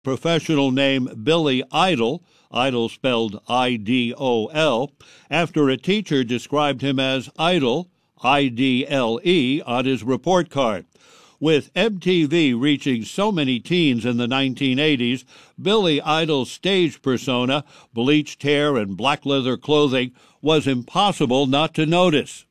professional name Billy Idol, Idol spelled I-D-O-L, after a teacher described him as Idle, I-D-L-E, on his report card. With MTV reaching so many teens in the 1980s, Billy Idol's stage persona, bleached hair and black leather clothing, was impossible not to notice.